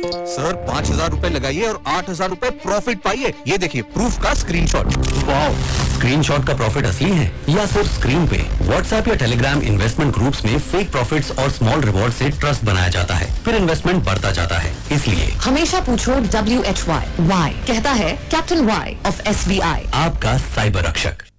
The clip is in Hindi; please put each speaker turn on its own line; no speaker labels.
सर 5,000 रूपए लगाइए और 8,000 रूपए प्रॉफिट पाइए। ये देखिए प्रूफ का स्क्रीनशॉट।
वाओ, स्क्रीनशॉट का प्रॉफिट असली है या सिर्फ स्क्रीन पे? व्हाट्सएप या टेलीग्राम इन्वेस्टमेंट ग्रुप्स में फेक प्रॉफिट्स और स्मॉल रिवॉर्ड से ट्रस्ट बनाया जाता है, फिर इन्वेस्टमेंट बढ़ता जाता है। इसलिए
हमेशा पूछो WHY, कहता है कैप्टन Y ऑफ SBI,
आपका साइबर रक्षक।